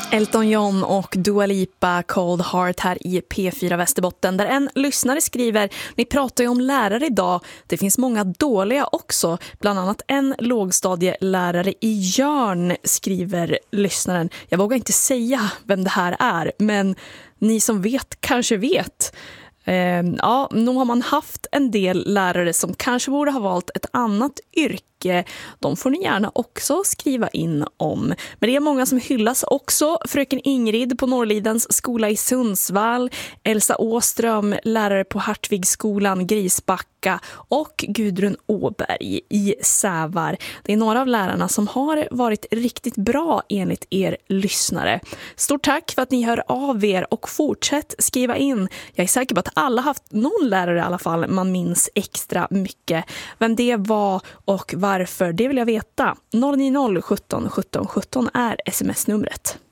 Elton John och Dua Lipa, Cold Heart här i P4 Västerbotten, där en lyssnare skriver: ni pratar ju om lärare idag, det finns många dåliga också, bland annat en lågstadielärare i Jörn, skriver lyssnaren. Jag vågar inte säga vem det här är, men ni som vet kanske vet. Ja, nog har man haft en del lärare som kanske borde ha valt ett annat yrke. De får ni gärna också skriva in om. Men det är många som hyllas också. Fröken Ingrid på Norrlidens skola i Sundsvall, Elsa Åström, lärare på Hartvigsskolan Grisbacka och Gudrun Åberg i Sävar. Det är några av lärarna som har varit riktigt bra enligt er lyssnare. Stort tack för att ni hör av er och fortsätt skriva in. Jag är säker på att alla haft någon lärare i alla fall man minns extra mycket. Vem det var och varför, det vill jag veta. 090 17 17 17 är sms-numret.